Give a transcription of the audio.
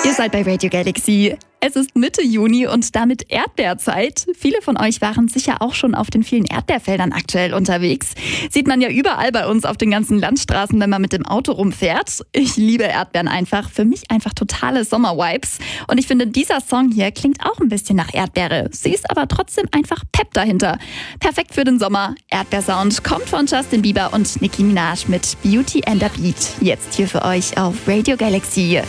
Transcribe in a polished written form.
Ihr seid bei Radio Galaxy. Es ist Mitte Juni und damit Erdbeerzeit. Viele von euch waren sicher auch schon auf den vielen Erdbeerfeldern aktuell unterwegs. Sieht man ja überall bei uns auf den ganzen Landstraßen, wenn man mit dem Auto rumfährt. Ich liebe Erdbeeren einfach. Für mich einfach totale Sommervibes. Und ich finde, dieser Song hier klingt auch ein bisschen nach Erdbeere. Sie ist aber trotzdem einfach Pep dahinter. Perfekt für den Sommer. Erdbeersound kommt von Justin Bieber und Nicki Minaj mit Beauty and the Beat. Jetzt hier für euch auf Radio Galaxy.